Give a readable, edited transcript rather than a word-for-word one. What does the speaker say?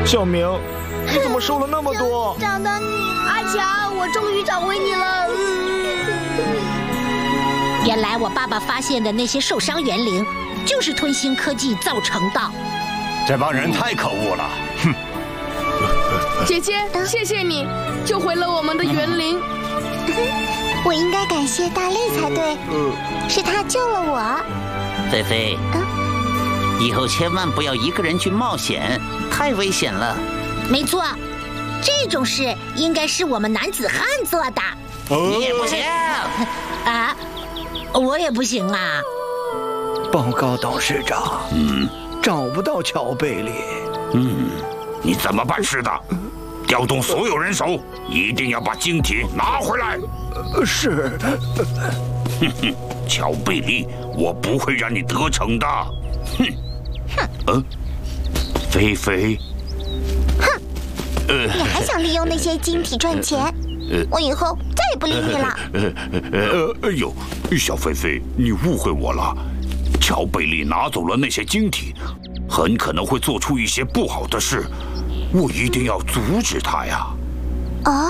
小明，你怎么瘦了那么多？ 找到你，阿强，我终于找回你了。 原来我爸爸发现的那些受伤园灵，就是吞星科技造成的。 这帮人太可恶了！哼！ 姐姐，谢谢你救回了我们的园灵。 我应该感谢大力才对，是他救了我。 菲菲，以后千万不要一个人去冒险，太危险了。 没错，这种事应该是我们男子汉做的。 你也不行啊！我也不行啊！ 报告董事长，找不到乔贝利。 你怎么办事的？调动所有人手，一定要把晶体拿回来。 是。 乔贝利，我不会让你得逞的。菲菲。 你还想利用那些晶体赚钱？我以后再也不理你了。 哎呦，小菲菲，你误会我了。乔贝利拿走了那些晶体，很可能会做出一些不好的事，我一定要阻止他呀。